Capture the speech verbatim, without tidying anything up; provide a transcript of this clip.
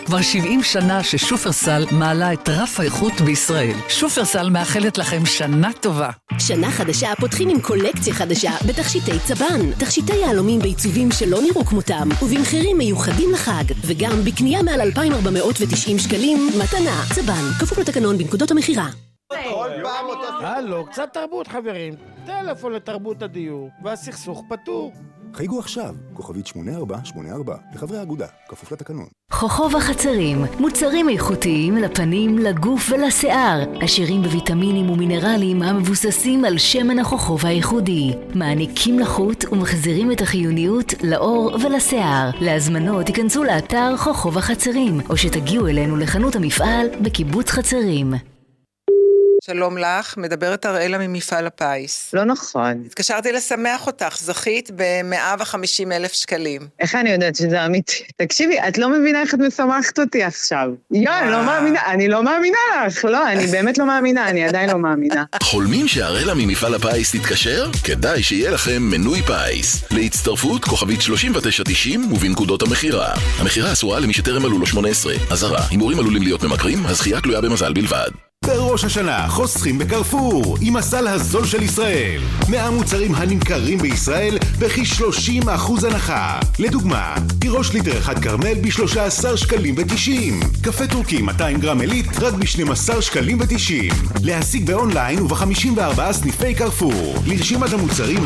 כבר שבעים שנה ששופרסל מעלה את רף האיכות בישראל. שופרסל מאחלת לכם שנה טובה. שנה חדשה פותחים עם קולקציה חדשה בתכשיטי צבן. תכשיטי יהלומים בעיצובים שלא נראו כמותם, ובמחירים מיוחדים לחג. וגם בקנייה מעל אלפיים ארבע מאות ותשעים שקלים, מתנה. צבן, כפוף לתקנון בנקודות המחירה. כל פעם אותו... הלו, קצת תרבות חברים. טלפון לתרבות הדיור, והסכסוך פתור. חייגו עכשיו, כוכבית שמונה ארבע שמונה ארבע, לחברי האגודה, כפוף לתקנון. חוכב החצרים, מוצרים איכותיים לפנים, לגוף ולשיער, עשירים בוויטמינים ומינרלים המבוססים על שמן החוכב הייחודי, מעניקים לחוט ומחזירים את החיוניות לאור ולשיער. להזמנות תיכנסו לאתר חוכב החצרים, או שתגיעו אלינו לחנות המפעל בקיבוץ חצרים. שלום לך, מדברת אראלה ממפעל הפיס. לא נכון. התקשרתי לשמח אותך, זכית ב-מאה וחמישים אלף שקלים. איך אני יודעת שזה אמיתי? תקשיבי, את לא מבינה איך את משמחת אותי עכשיו. יו, אני לא מאמינה, אני לא מאמינה לך. לא, אני באמת לא מאמינה, אני עדיין לא מאמינה. חולמים שאראלה ממפעל הפיס תתקשר? כדאי שיהיה לכם מנוי פיס. להצטרפות כוכבית שלושים ותשע תשעים ובנקודות המחירה. המחירה אסורה למי שטרם מלאו לו שמונה עשרה. אזהרה, הימורים עלולים להיות ממכרים, הזכייה תלויה במזל בלבד. בראש השנה חוסכים בקרפור עם הסל הזול של ישראל. מאה מוצרים הנמכרים בישראל בכ-שלושים אחוז הנחה. לדוגמה, תירוש ליטר אחד קרמל ב-שלושה עשר שקלים ותשעים. קפה טורקי מאתיים גרם עילית רק ב-שנים עשר שקלים ותשעים. להשיג באונליין וב-חמישים וארבעה סניפי קרפור. לרשימת המוצרים